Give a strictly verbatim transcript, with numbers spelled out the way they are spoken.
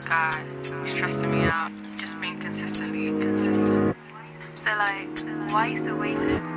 God, you're stressing me out. Just being consistently inconsistent. So like, why are you still waiting?